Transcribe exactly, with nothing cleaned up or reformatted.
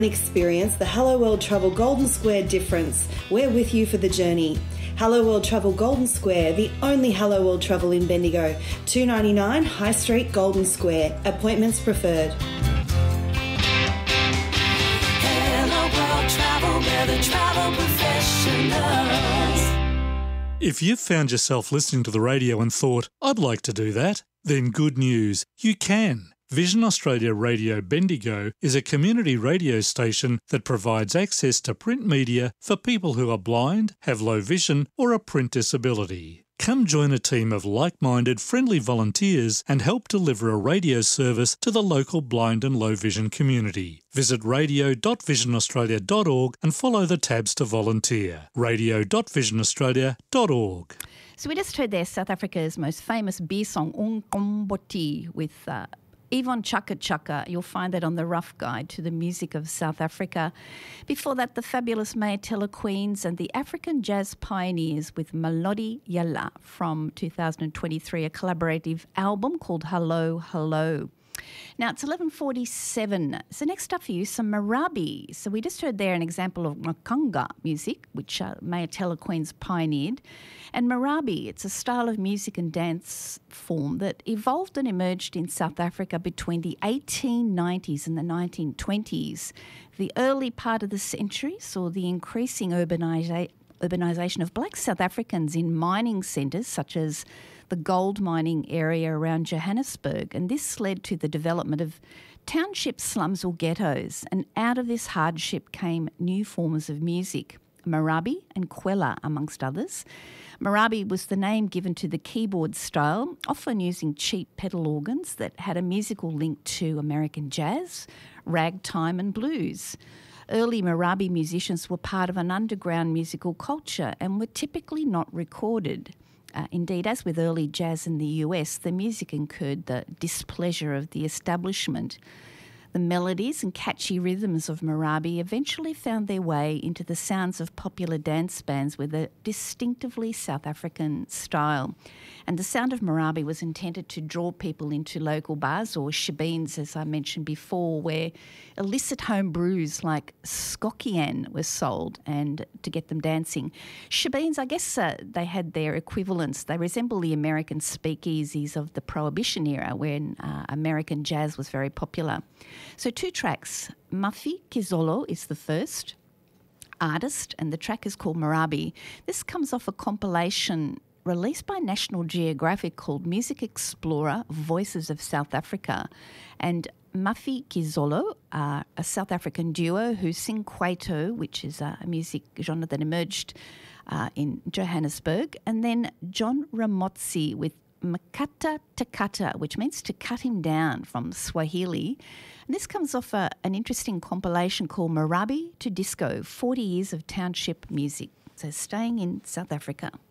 Experience the Hello World Travel Golden Square difference. We're with you for the journey. Hello World Travel Golden Square, the only Hello World Travel in Bendigo. two ninety-nine High Street, Golden Square. Appointments preferred. Hello World Travel, we're the travel professionals. If you've found yourself listening to the radio and thought, I'd like to do that, then good news, you can. Vision Australia Radio Bendigo is a community radio station that provides access to print media for people who are blind, have low vision or a print disability. Come join a team of like-minded, friendly volunteers and help deliver a radio service to the local blind and low vision community. Visit radio dot vision australia dot org and follow the tabs to volunteer. radio dot vision australia dot org. So we just heard there South Africa's most famous beer song, Umqombothi, with uh, Yvonne Chaka Chaka. You'll find that on the Rough Guide to the Music of South Africa. Before that, the fabulous Mayatella Queens and the African Jazz Pioneers with Melody Yala from two thousand twenty-three, a collaborative album called Hello, Hello. Now, it's eleven forty-seven. So next up for you, some Marabi. So we just heard there an example of Makanga music, which uh, Mayatella Queens pioneered. And Marabi, it's a style of music and dance form that evolved and emerged in South Africa between the eighteen nineties and the nineteen twenties. The early part of the century saw the increasing urbanisa- urbanisation of black South Africans in mining centres such as the gold mining area around Johannesburg, and this led to the development of township slums or ghettos, and out of this hardship came new forms of music, Marabi and Kwela amongst others. Marabi was the name given to the keyboard style, often using cheap pedal organs that had a musical link to American jazz, ragtime and blues. Early Marabi musicians were part of an underground musical culture and were typically not recorded. Uh, indeed, as with early jazz in the U S, the music incurred the displeasure of the establishment. The melodies and catchy rhythms of Marabi eventually found their way into the sounds of popular dance bands with a distinctively South African style. And the sound of Marabi was intended to draw people into local bars or shebeens, as I mentioned before, where illicit home brews like Skokkian were sold and to get them dancing. Shebeens, I guess uh, they had their equivalents. They resemble the American speakeasies of the Prohibition era when uh, American jazz was very popular. So two tracks. Mafi Kizolo is the first artist, and the track is called Marabi. This comes off a compilation released by National Geographic called Music Explorer, Voices of South Africa. And Mafi Kizolo are a South African duo who sing Kwaito, which is a music genre that emerged uh, in Johannesburg, and then John Ramotsi with Makata Takata, which means to cut him down from Swahili. And this comes off a, an interesting compilation called Marabi to Disco, forty years of township music. So staying in South Africa.